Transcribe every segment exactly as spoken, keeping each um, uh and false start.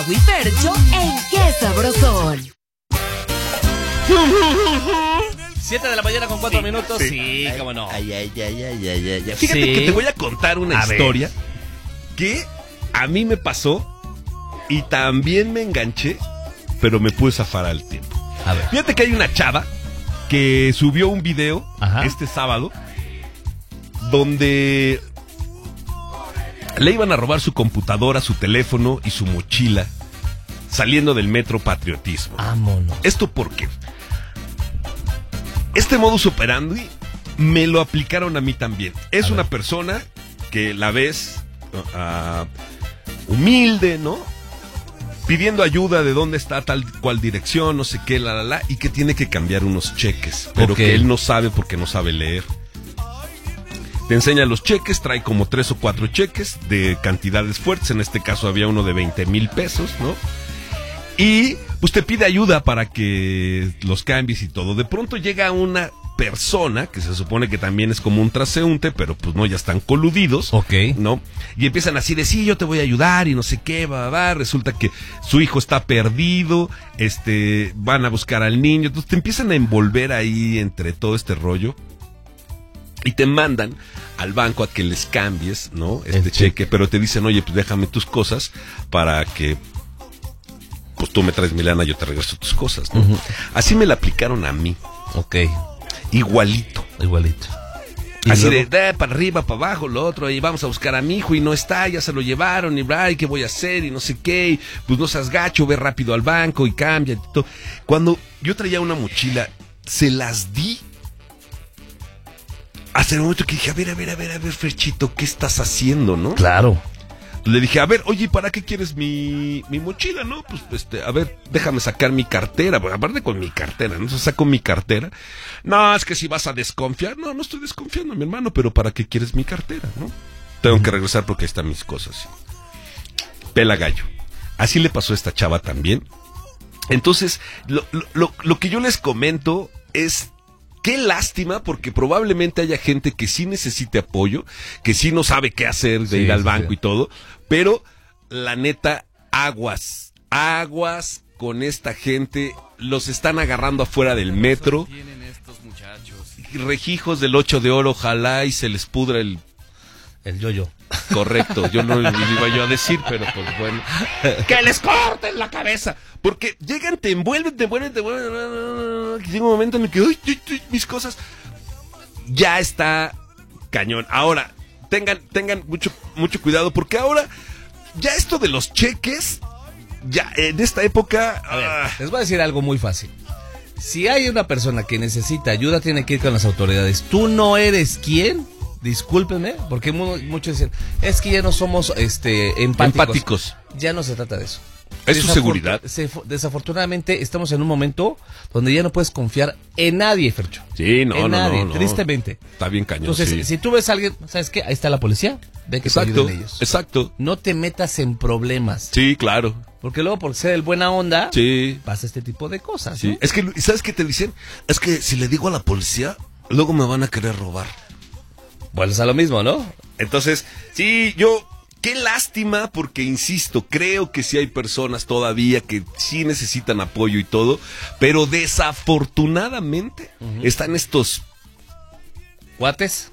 Santiago y Fercho en Qué Sabrosón. Siete de la mañana con cuatro Sí, minutos. sí. Sí, cómo no. Ay, ay, ay, ay, ay, ay, ay. Fíjate Sí. que te voy a contar una A ver. historia que a mí me pasó y también me enganché, pero me pude zafar al tiempo. A ver. Fíjate que hay una chava que subió un video Ajá. este sábado donde le iban a robar su computadora, su teléfono y su mochila saliendo del Metro Patriotismo. Vámonos. ¿Esto por qué? Este modus operandi me lo aplicaron a mí también. Es A una ver. persona que la ves uh, humilde, ¿no? Pidiendo ayuda de dónde está tal cual dirección, no sé qué, la, la, la, y que tiene que cambiar unos cheques, pero Ok. que él no sabe porque no sabe leer. Te enseña los cheques, trae como tres o cuatro cheques de cantidades fuertes, en este caso había uno de veinte mil pesos, ¿no? Y pues te pide ayuda para que los cambies y todo. De pronto llega una persona, que se supone que también es como un transeúnte, pero pues no, ya están coludidos, Ok. ¿no? Y empiezan así de, sí, yo te voy a ayudar y no sé qué, va, va, resulta que su hijo está perdido, este, van a buscar al niño, entonces te empiezan a envolver ahí entre todo este rollo y te mandan al banco a que les cambies, ¿no? Este El cheque, cheque. pero te dicen, oye, pues déjame tus cosas para que pues tú me traes mi lana, yo te regreso tus cosas, ¿no? Ujú. Así me la aplicaron a mí, Ok. igualito. Igualito. ¿Y Así luego? de, eh, para arriba, para abajo, lo otro, y vamos a buscar a mi hijo y no está, ya se lo llevaron, y ay, ¿qué voy a hacer? Y no sé qué, y, pues no seas gacho, ve rápido al banco y cambia. Y todo. Cuando yo traía una mochila, se las di. Hasta el momento que dije, a ver, a ver, a ver, a ver, Ferchito, ¿qué estás haciendo, no? Claro. Le dije, a ver, oye, ¿para qué quieres mi, mi mochila, no? Pues, este, a ver, déjame sacar mi cartera. Pues, aparte con mi cartera, ¿no? Entonces saco mi cartera. No, es que si vas a desconfiar. No, no estoy desconfiando, mi hermano, pero ¿para qué quieres mi cartera, no? Tengo que regresar porque ahí están mis cosas. Pela gallo. Así le pasó a esta chava también. Entonces, lo, lo, lo, lo que yo les comento es... Qué lástima, porque probablemente haya gente que sí necesite apoyo, que sí no sabe qué hacer de Sí, ir al sí, banco sí. y todo, pero la neta, aguas, aguas con esta gente, los están agarrando afuera del metro, rejijos del ocho de oro, ojalá y se les pudra el... El yo-yo. Correcto, yo no lo iba yo a decir, pero pues bueno. ¡Que les corten la cabeza! Porque llegan, te envuelven, te envuelven, te envuelven. Llega un momento en el que, uy, uy, uy, mis cosas. Ya está cañón. Ahora, tengan, tengan mucho, mucho cuidado, porque ahora, ya esto de los cheques, ya en esta época. A ver, ah, les voy a decir algo muy fácil. Si hay una persona que necesita ayuda, tiene que ir con las autoridades. Tú no eres quien, discúlpenme, porque mu- muchos dicen, es que ya no somos este empáticos. empáticos. Ya no se trata de eso. Es tu Desafor- seguridad. se- Desafortunadamente estamos en un momento donde ya no puedes confiar en nadie, Fercho. Sí, no, en no, nadie, no, no. tristemente. Está bien cañón. Entonces, sí. si tú ves a alguien, ¿sabes qué? Ahí está la policía, ve que te Exacto, ayuden ellos. exacto. No te metas en problemas. Sí, claro. Porque luego, por ser el buena onda, Sí. pasa este tipo de cosas, Sí, ¿no? es que, ¿sabes qué te dicen? Es que si le digo a la policía, luego me van a querer robar. Vuelves a lo mismo, ¿no? Entonces, sí, yo, qué lástima, porque insisto, creo que sí hay personas todavía que sí necesitan apoyo y todo, pero desafortunadamente Ujú. están estos ¿Guates?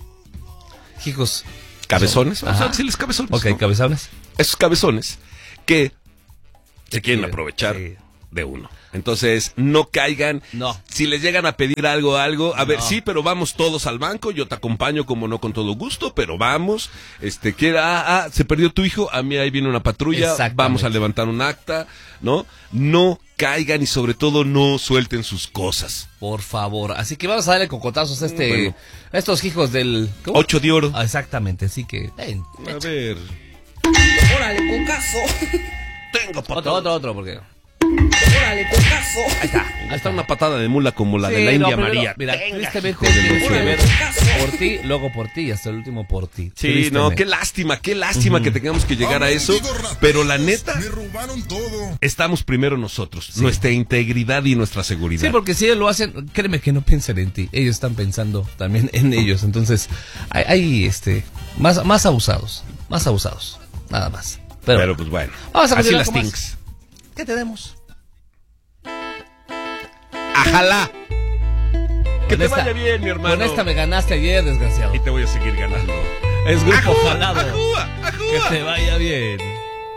Hijos. cabezones, vamos a Ajá. decirles cabezones, Ok, ¿no? cabezones. Esos cabezones que se Se quieren quieren, aprovechar sí. de uno. Entonces, no caigan. No. Si les llegan a pedir algo, algo, a ver, No. sí, pero vamos todos al banco, yo te acompaño como no con todo gusto, pero vamos, este, que, ah, ah, se perdió tu hijo, a mí ahí viene una patrulla, Exactamente. vamos a levantar un acta, ¿no? No caigan y sobre todo no suelten sus cosas. Por favor. Así que vamos a darle cocotazos a este, Bueno. a estos hijos del... ¿cómo? Ocho de oro. Ah, exactamente, así que... ven. A ver. Órale, cocazo. Tengo Otro, patada. otro, otro, porque... Órale, cocazo. Ahí está. Ahí está una patada de mula como la de Sí, la no, India primero, María. Mira, Venga, tristemente hijo de tienes la que ver chingada. por ti, luego por ti y hasta el último por ti. Sí, no, Tristemente. qué lástima, qué lástima que tengamos que llegar a eso, pero la neta, Me robaron todo. estamos primero nosotros, Sí. nuestra integridad y nuestra seguridad. Sí, porque si ellos lo hacen, créeme que no piensan en ti. Ellos están pensando también en ellos. Entonces, hay, hay, este, más, más abusados. Más abusados. Nada más. Pero, Pero pues bueno, vamos a así continuar las con más. things. ¿Qué tenemos? ¡Ajalá! Que Con te esta- vaya bien, mi hermano. Con esta me ganaste ayer, desgraciado. Y te voy a seguir ganando. Es Grupo Ajúa, Jalado. ajúa, ajúa. Que te vaya bien.